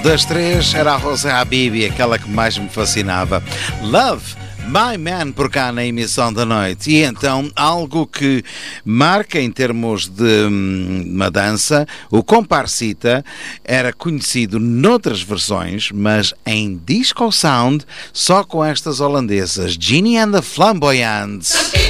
Das três era a Rosa Habibi, aquela que mais me fascinava. Love, My Man, por cá na emissão da noite. E então, algo que marca em termos de uma dança, o Comparsita era conhecido noutras versões, mas em disco sound, só com estas holandesas, Ginny and the Flamboyants.